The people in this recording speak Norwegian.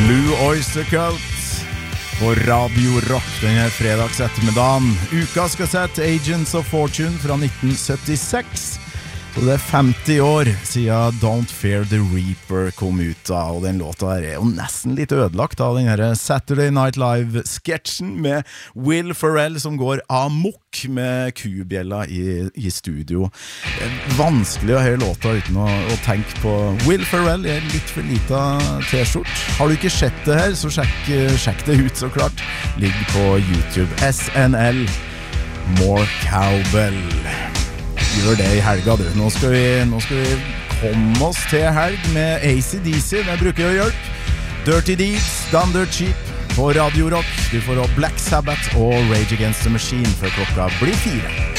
Blue Oyster Cult på Radio Rock denne fredags ettermiddagen. Ukas kassett Agents of Fortune fra 1976. Så det 50 år siden Don't Fear the Reaper kom ut da, og den låta her jo nesten litt ødelagt av den her Saturday Night Live-sketsjen med Will Ferrell som går amok med kubjella i studio. Det vanskelig å høre låta uten å tenke på Will Ferrell i litt for lita t-skjort. Har du ikke sett det her, så sjekk det ut så klart. Ligger på YouTube. SNL More Cowbell. Gjør det i helga du. Nå skal vi komme oss til helg med AC/DC. Det bruker å hjelpe. Dirty Deeds, Done Dirt Cheap på Radio Rock. Du får ha Black Sabbath og Rage Against the Machine før klokka blir 4.